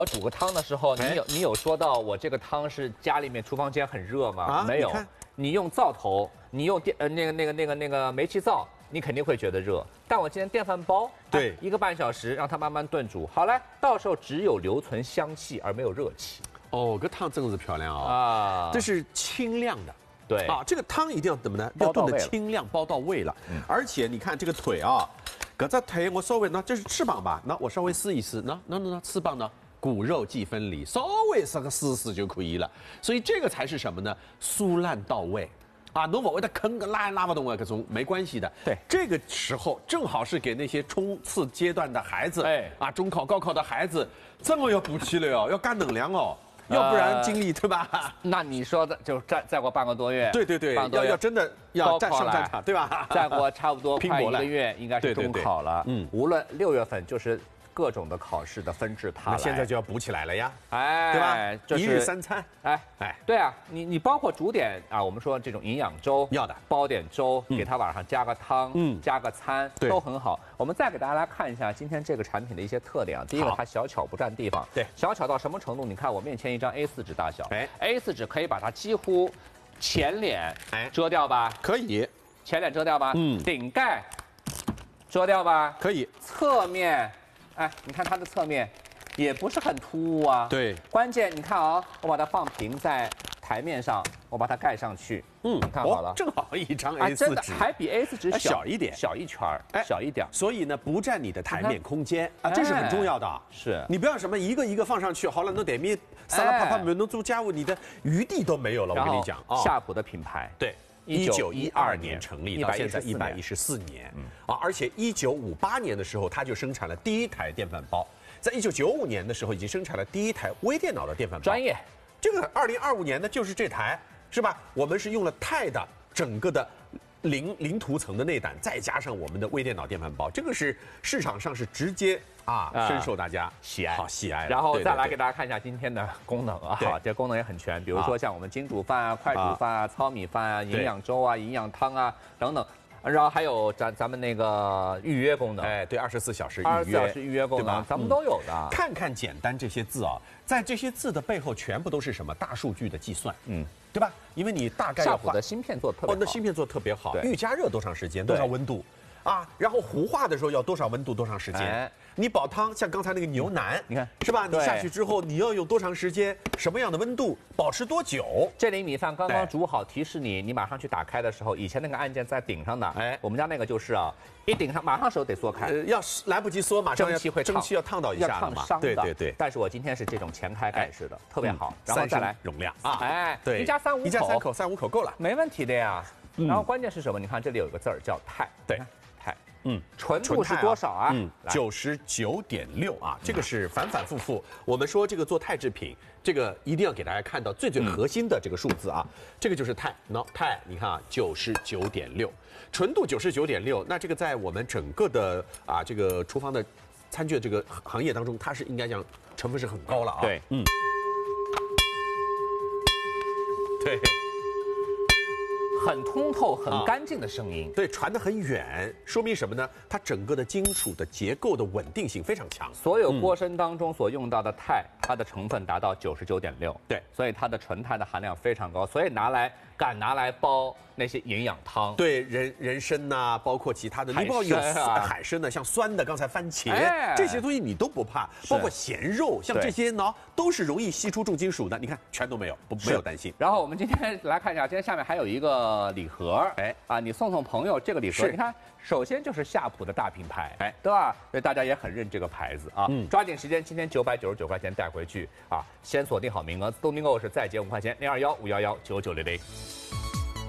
煮个汤的时候，你有说到我这个汤是家里面厨房间很热吗？ 啊， 没有，你用灶头，你用那个煤气灶，你肯定会觉得热。但我今天电饭煲， 对 ，1个半小时让它慢慢炖煮，好了，到时候只有留存香气而没有热气。 哦，这汤真的是漂亮啊！ 啊， 这是清亮的。 对啊，这个汤一定要怎么呢？要炖得清亮，包到位了。而且你看这个腿啊，搁这腿我稍微呢，这是翅膀吧？那我稍微撕一撕，那翅膀呢，骨肉既分离，稍微撕个撕就可以了。所以这个才是什么呢？酥烂到位。啊，侬不会的坑个拉不动啊，这种没关系的。 对， 这个时候正好是给那些冲刺阶段的孩子，中考、高考的孩子，这么要补气了哟，要干能量哦。 要不然精力对吧？ 那你说的就再过半个多月， 对，要真的要上战场，对吧？ 再过差不多快1个月，应该是中考了。无论6月份就是各种的考试的纷至沓来， 现在就要补起来了呀， 哎， 对吧？ 就是 1日3餐， 哎，对啊，你包括煮点啊，我们说这种营养粥要的， 煲点粥，给它晚上加个汤，加个餐，都很好。我们再给大家来看一下今天这个产品的一些特点啊。第一个，它小巧不占地方， 对， 小巧到什么程度？你看我面前一张A4纸大小，A4纸可以把它几乎前脸遮掉吧？ 可以， 前脸遮掉吧？顶盖遮掉吧？ 可以， 侧面。 哎，你看它的侧面，也不是很突兀啊。 对， 关键你看啊，我把它放平在台面上，我把它盖上去。你看好了， 正好一张 A4 纸， 真的还比 A4 纸小一点， 小一圈儿，小一点。 所以呢，不占你的台面空间啊，这是很重要的。 是你不要什么一个一个放上去，好了，那得面撒拉啪啪没能做家务，你的余地都没有了。我跟你讲， 夏普的品牌， 对。 1912年成立，到现在114年，而且1958年的时候，它就生产了第1台电饭煲，在1995年的时候，已经生产了第1台微电脑的电饭煲。 专业， 这个2025年呢，就是这台，是吧？我们是用了钛的整个的零涂层的内胆，再加上我们的微电脑电饭煲，这个是市场上是直接深受大家喜爱，喜爱。 然后再来给大家看一下今天的功能啊，这功能也很全，比如说像我们精煮饭啊、快煮饭啊、糙米饭啊、营养粥啊、营养汤啊等等。 然后还有咱们那个预约功能， 对，24小时预约功能，咱们都有的。 看看简单这些字啊，在这些字的背后，全部都是什么大数据的计算，对吧？因为你大概夏普的芯片做的特别好， 那芯片做的特别好，预加热多长时间，多少温度啊？然后糊化的时候要多少温度，多长时间？ 你煲汤像刚才那个牛腩， 你看是吧？你下去之后你要用多长时间，什么样的温度，保持多久？ 这里米饭刚刚煮好，提示你马上去打开的时候，以前那个按键在顶上的，我们家那个就是啊，一顶上马上手得缩开， 要来不及缩，马上蒸汽要烫到一下嘛，对。 但是我今天是这种前开盖式的，特别好，然后再来容量对，一家3、 5口够了， 没问题的呀。然后关键是什么？你看这里有一个字儿叫钛， 对。 纯度是多少啊 ？99.6啊，这个是反反复复。我们说这个做钛制品，这个一定要给大家看到最核心的这个数字啊，这个就是钛。钛，你看啊，99.6，纯度99.6，那这个在我们整个的这个厨房的餐具的这个行业当中，它是应该讲成分是很高了啊。 对， 对。 很通透、很干净的声音， 对，传得很远，说明什么呢？它整个的金属的结构的稳定性非常强。 所有锅身当中所用到的钛，它的成分达到99.6， 对， 所以它的纯钛的含量非常高，所以敢拿来煲那些营养汤， 对，人参呐，包括其他的，你包有海参的，像酸的，刚才番茄这些东西你都不怕，包括咸肉，像这些呢都是容易析出重金属的，你看全都没有，没有担心。 然后我们今天来看一下，今天下面还有一个礼盒，你送朋友这个礼盒，你看，首先就是夏普的大品牌，对吧？所以大家也很认这个牌子啊，抓紧时间，今天999块钱带回去啊，先锁定好名额，自动订购是再减5块钱，021-511-9900。